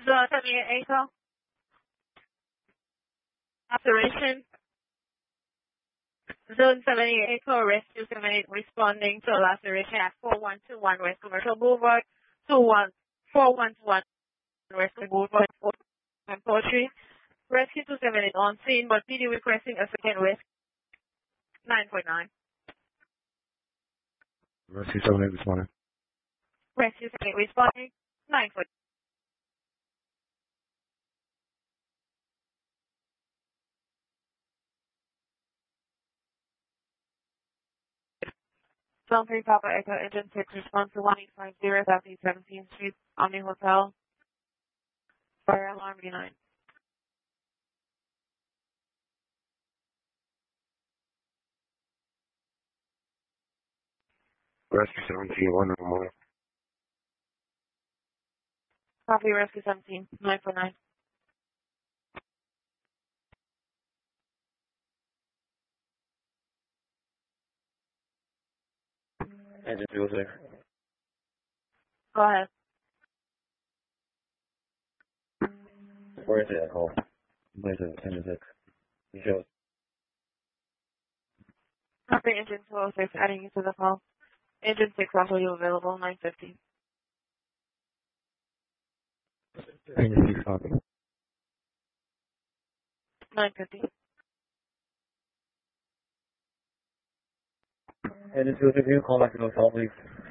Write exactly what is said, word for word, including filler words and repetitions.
Zone seventy-eight Echo. Operation. Zone seventy-eight Echo, Rescue seventy-eight responding to a laceration at four one two one West Commercial Boulevard, two one four one two one West Boulevard, and Poetry. Rescue two seventy-eight on scene, but P D requesting a second risk. nine point nine. Rescue seventy-eight responding. Rescue seventy-eight responding. nine point nine. Zone three Papa Echo, Engine six, response to one eight five zero Southeast seventeenth Street, Omni Hotel. Fire alarm B nine. Rescue seventeen, one no more. Copy Rescue seventeen, nine four nine. Engine two oh six. Go ahead. Where is it at home? Where's it? Engine six. You show. Copy Engine two oh six, adding you to the call. Engine six also you available, nine fifty. Engine six copy. nine fifty. Engine two oh six, you call back to the hotel, please.